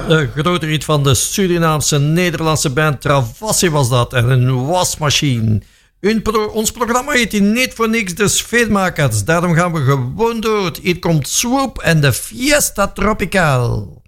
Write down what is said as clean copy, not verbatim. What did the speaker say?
De grote hit van de Surinaamse Nederlandse band Travassi was dat. En een wasmachine. Ons programma heet hier niet voor niks de Sfeermakers. Daarom gaan we gewoon door. Hier komt Swoop en de Fiesta Tropical.